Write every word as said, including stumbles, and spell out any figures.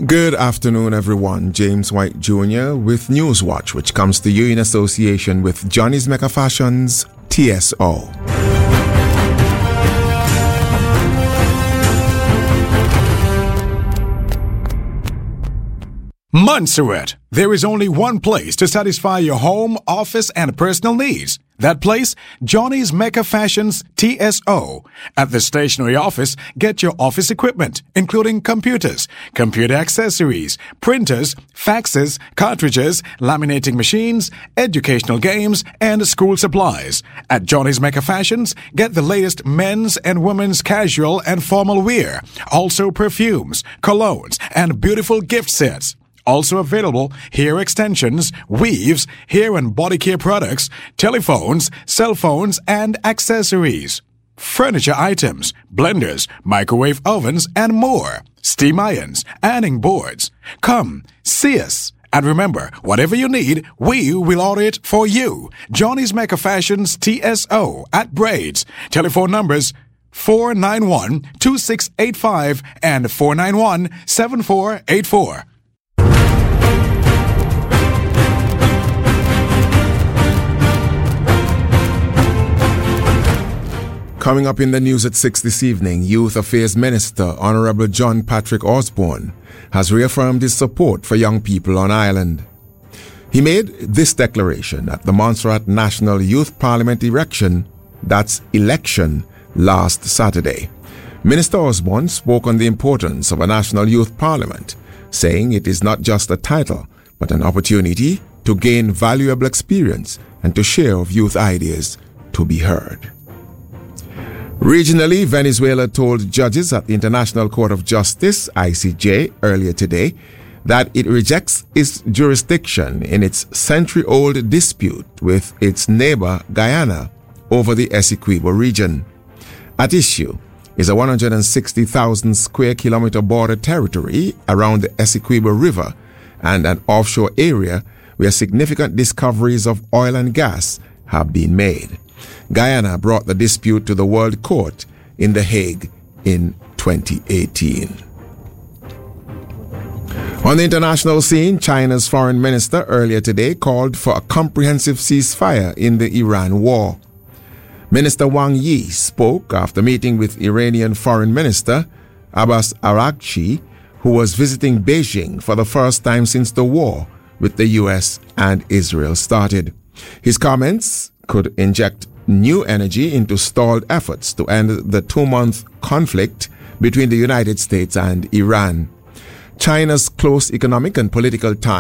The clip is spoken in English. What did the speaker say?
Good afternoon, everyone. James White Junior with Newswatch, which comes to you in association with Johnny's Mecca Fashions, T S O. Montserrat. There is only one place to satisfy your home, office, and personal needs. That place, Johnny's Mecca Fashions, T S O. At the stationery office, get your office equipment, including computers, computer accessories, printers, faxes, cartridges, laminating machines, educational games, and school supplies. At Johnny's Mecca Fashions, get the latest men's and women's casual and formal wear. Also perfumes, colognes, and beautiful gift sets. Also available, hair extensions, weaves, hair and body care products, telephones, cell phones, and accessories. Furniture items, blenders, microwave ovens, and more. Steam irons, ironing boards. Come, see us. And remember, whatever you need, we will order it for you. Johnny's Mecca Fashions T S O at Braids. Telephone numbers four nine one, two six eight five and four nine one, seven four eight four. Coming up in the news at six this evening, Youth Affairs Minister Honorable John Patrick Osborne has reaffirmed his support for young people on Ireland. He made this declaration at the Montserrat National Youth Parliament erection, that's election, last Saturday. Minister Osborne spoke on the importance of a National Youth Parliament, saying it is not just a title, but an opportunity to gain valuable experience and to share of youth ideas to be heard. Regionally, Venezuela told judges at the International Court of Justice, I C J, earlier today that it rejects its jurisdiction in its century-old dispute with its neighbor Guyana over the Essequibo region. At issue is a one hundred sixty thousand square kilometer border territory around the Essequibo River and an offshore area where significant discoveries of oil and gas have been made. Guyana brought the dispute to the World Court in The Hague in twenty eighteen. On the international scene, China's foreign minister earlier today called for a comprehensive ceasefire in the Iran war. Minister Wang Yi spoke after meeting with Iranian Foreign Minister Abbas Araghchi, who was visiting Beijing for the first time since the war with the U S and Israel started. His comments could inject new energy into stalled efforts to end the two-month conflict between the United States and Iran. China's close economic and political ties